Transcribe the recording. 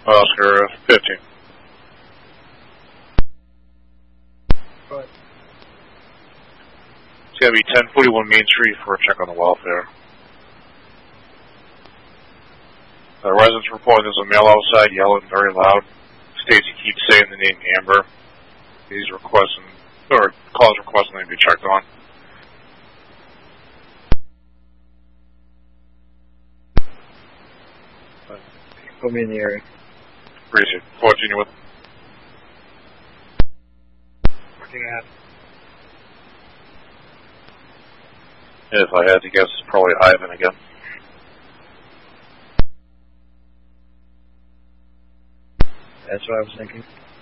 Oscar 15. Go ahead. It's going to be 1041 Main Street for a check on the welfare. The residents reporting there's a male outside yelling very loud. States he keeps saying the name Amber. He's requesting, or calls requesting to be checked on. Put me in the area. Appreciate it. 14 with. Working at. If I had to guess, it's probably Ivan again. That's what I was thinking.